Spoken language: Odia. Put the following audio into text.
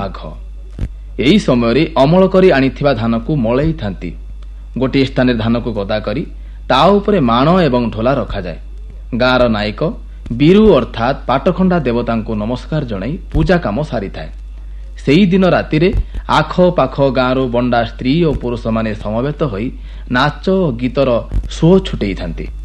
ମାଘ। ଏହି ସମୟରେ ଅମଳ କରି ଆଣିଥିବା ଧାନକୁ ମଳେଇଥାନ୍ତି। ଗୋଟିଏ ସ୍ଥାନରେ ଧାନକୁ ଗଦା କରି ତା ଉପରେ ମାଣ ଏବଂ ଢୋଲା ରଖାଯାଏ। ଗାଁର ନାୟକ ବିରୁ ଅର୍ଥାତ୍ ପାଟଖଣ୍ଡା ଦେବତାଙ୍କୁ ନମସ୍କାର ଜଣାଇ ପୂଜା କାମ ସାରିଥାଏ। ସେହିଦିନ ରାତିରେ ଆଖପାଖ ଗାଁରୁ ବଣ୍ଡା ସ୍ତ୍ରୀ ଓ ପୁରୁଷମାନେ ସମବେତ ହୋଇ ନାଚ ଓ ଗୀତର ସୁଅ ଛୁଟେଇଥାନ୍ତି।